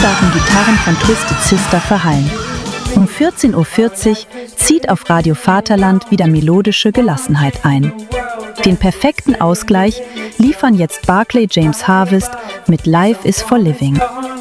lautstarken Gitarren von Twisted Sister verhallen. Um 14:40 Uhr zieht auf Radio Vaterland wieder melodische Gelassenheit ein. Den perfekten Ausgleich liefern jetzt Barclay James Harvest mit Life is for Living.